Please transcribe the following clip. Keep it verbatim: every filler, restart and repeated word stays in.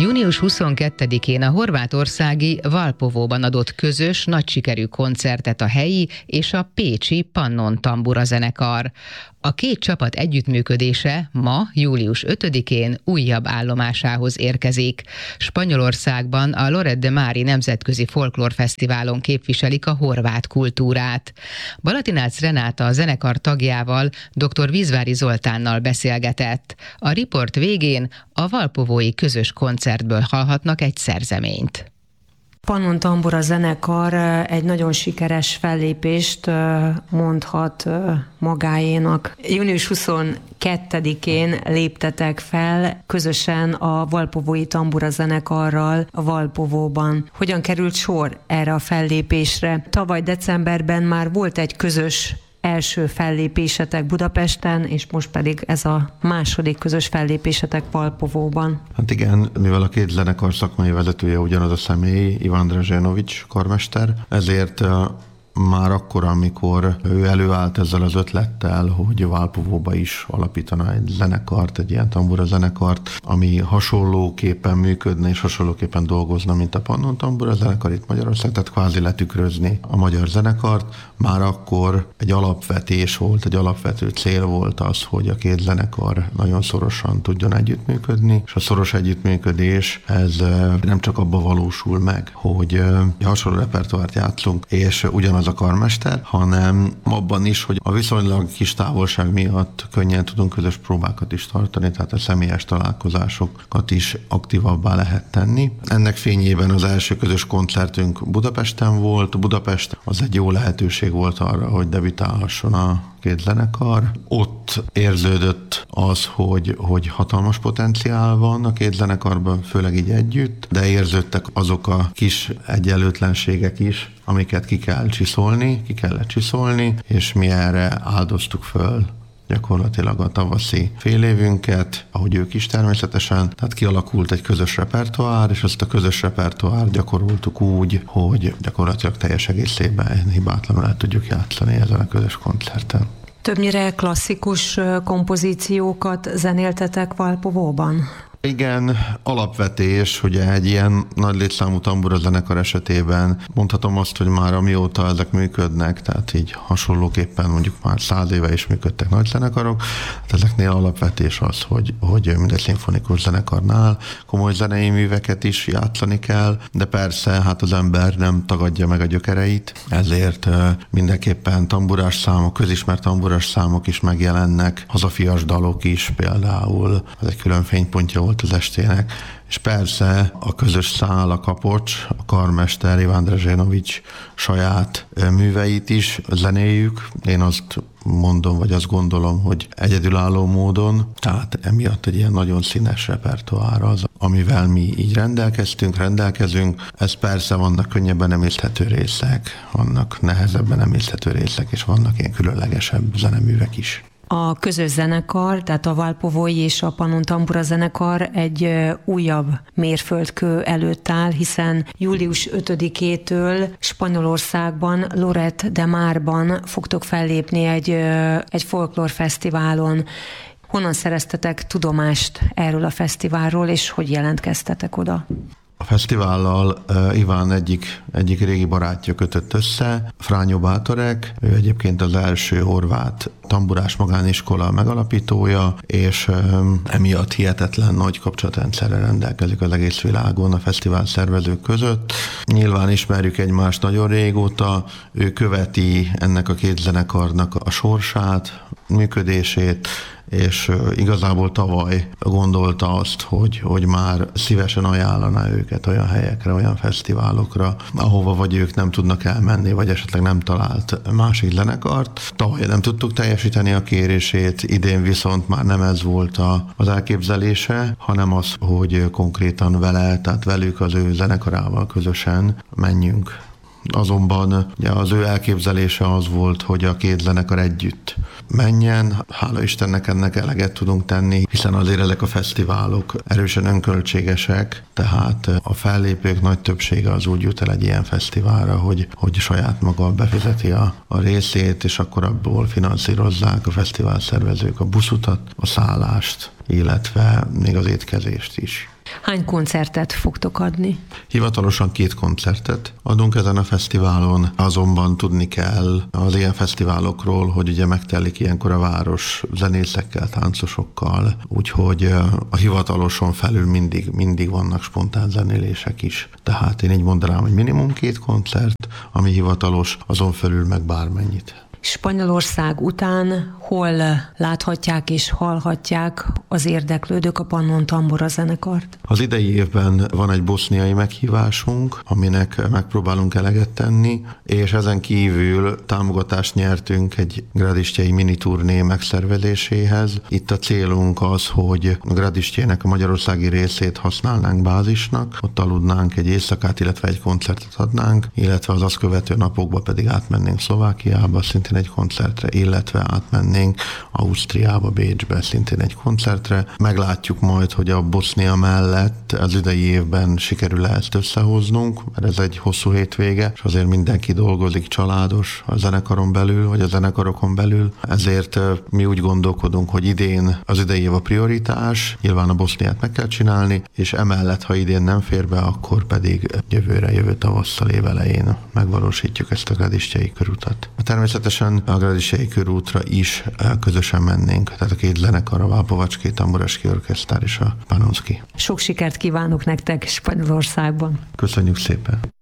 június huszonkettedikén a horvátországi Valpovóban adott közös, nagy sikerű koncertet a helyi és a pécsi Pannon Tambura zenekar. A két csapat együttműködése ma, július ötödikén újabb állomásához érkezik. Spanyolországban a Lloret de Mari Nemzetközi Folklórfesztiválon képviselik a horvát kultúrát. Balatinác Renáta a zenekar tagjával, dr. Vízvári Zoltánnal beszélgetett. A riport végén a valpovói közös koncertből hallhatnak egy szerzeményt. Pannon Tambura zenekar egy nagyon sikeres fellépést mondhat magáénak. június huszonkettedikén léptetek fel közösen a valpovói tambura zenekarral a Valpovóban. Hogyan került sor erre a fellépésre? Tavaly decemberben már volt egy közös első fellépésetek Budapesten, és most pedig ez a második közös fellépésetek Valpovóban. Hát igen, mivel a két zenekar szakmai vezetője ugyanaz a személy, Ivan Draženović karmester, ezért már akkor, amikor ő előállt ezzel az ötlettel, hogy Valpovóba is alapítana egy zenekart, egy ilyen tambura zenekart, ami hasonlóképpen működne és hasonlóképpen dolgozna, mint a Pannon Tambura zenekar itt Magyarország, tehát kvázi letükrözni a magyar zenekart. Már akkor egy alapvetés volt, egy alapvető cél volt az, hogy a két zenekar nagyon szorosan tudjon együttműködni, és a szoros együttműködés ez nem csak abban valósul meg, hogy hasonló repertoárt játszunk, és ugyanaz a karmester, hanem abban is, hogy a viszonylag kis távolság miatt könnyen tudunk közös próbákat is tartani, tehát a személyes találkozásokat is aktívabbá lehet tenni. Ennek fényében az első közös koncertünk Budapesten volt. Budapest az egy jó lehetőség volt arra, hogy debütálhasson a két zenekar. Ott érződött az, hogy, hogy hatalmas potenciál van a két zenekarban, főleg így együtt, de érződtek azok a kis egyenlőtlenségek is, amiket ki kell csiszolni, ki kellett csiszolni, és mi erre áldoztuk föl gyakorlatilag a tavaszi fél évünket, ahogy ők is természetesen, tehát kialakult egy közös repertoár, és ezt a közös repertoár gyakoroltuk úgy, hogy gyakorlatilag teljes egészében hibátlanul el tudjuk játszani ezen a közös koncerten. Többnyire klasszikus kompozíciókat zenéltetek Valpovóban? Igen, alapvetés, hogy egy ilyen nagy létszámú tambura zenekar esetében mondhatom azt, hogy már amióta ezek működnek, tehát így hasonlóképpen mondjuk már száz éve is működtek nagy zenekarok, hát ezeknél alapvetés az, hogy, hogy minden szimfonikus zenekarnál komoly zenei műveket is játszani kell, de persze hát az ember nem tagadja meg a gyökereit, ezért mindenképpen tamburás számok, közismert tamburás számok is megjelennek, hazafias dalok is például, ez egy külön fénypontja volt az estének, és persze a közös szál, a kapocs, a karmester Ivan Draženović saját műveit is zenéjük. Én azt mondom, vagy azt gondolom, hogy egyedülálló módon, tehát emiatt egy ilyen nagyon színes repertoár az, amivel mi így rendelkeztünk, rendelkezünk. Ez persze vannak könnyebben emészthető részek, vannak nehezebben emészthető részek, és vannak ilyen különlegesebb zeneművek is. A közös zenekar, tehát a valpovói és a Pannon Tambura zenekar egy újabb mérföldkő előtt áll, hiszen július ötödikétől Spanyolországban, Lloret de Marban fogtok fellépni egy, egy folklórfesztiválon. Honnan szereztetek tudomást erről a fesztiválról, és hogy jelentkeztetek oda? A fesztivállal uh, Iván egyik, egyik régi barátja kötött össze, Frányo Bátorek, ő egyébként az első horvát tamburás magániskola megalapítója, és um, emiatt hihetetlen nagy kapcsolatrendszerrel rendelkezik az egész világon a fesztivál szervezők között. Nyilván ismerjük egymást nagyon régóta, ő követi ennek a két zenekarnak a sorsát, működését, és igazából tavaly gondolta azt, hogy, hogy már szívesen ajánlaná őket olyan helyekre, olyan fesztiválokra, ahova vagy ők nem tudnak elmenni, vagy esetleg nem talált másik zenekart. Tavaly nem tudtuk teljesíteni a kérését, idén viszont már nem ez volt a, az elképzelése, hanem az, hogy konkrétan vele, tehát velük az ő zenekarával közösen menjünk. Azonban ugye az ő elképzelése az volt, hogy a két zenekar együtt menjen. Hála Istennek ennek eleget tudunk tenni, hiszen azért ezek a fesztiválok erősen önköltségesek, tehát a fellépők nagy többsége az úgy jut el egy ilyen fesztiválra, hogy, hogy saját maga befizeti a, a részét, és akkor abból finanszírozzák a fesztivál szervezők a buszutat, a szállást, illetve még az étkezést is. Hány koncertet fogtok adni? Hivatalosan két koncertet adunk ezen a fesztiválon, azonban tudni kell az ilyen fesztiválokról, hogy ugye megtelik ilyenkor a város zenészekkel, táncosokkal, úgyhogy a hivataloson felül mindig, mindig vannak spontán zenélések is. Tehát én így mondanám, hogy minimum két koncert, ami hivatalos, azon felül meg bármennyit. Spanyolország után hol láthatják és hallhatják az érdeklődők a Pannon Tambura zenekart? Az idei évben van egy boszniai meghívásunk, aminek megpróbálunk eleget tenni, és ezen kívül támogatást nyertünk egy Gradišťei miniturné megszervezéséhez. Itt a célunk az, hogy a Gradišťének a magyarországi részét használnánk bázisnak, ott aludnánk egy éjszakát, illetve egy koncertet adnánk, illetve az azt követő napokban pedig átmennénk Szlovákiába, szintén egy koncertre, illetve átmennénk Ausztriába, Bécsbe, szintén egy koncertre. Meglátjuk majd, hogy a Bosznia mellett az idei évben sikerül ezt összehoznunk, mert ez egy hosszú hétvége, és azért mindenki dolgozik családos a zenekaron belül, vagy a zenekarokon belül. Ezért mi úgy gondolkodunk, hogy idén az idei év a prioritás, nyilván a Boszniát meg kell csinálni, és emellett, ha idén nem fér be, akkor pedig jövőre, jövő tavasszal, év elején megvalósítjuk ezt a Gradišťei körutat. Természetesen a Gradišťei körútra is közösen mennénk, tehát a két zenekar, a Valpovački Tamburaški Orkesztár és a Panonski. Sok sikert kívánok nektek Spanyolországban! Köszönjük szépen!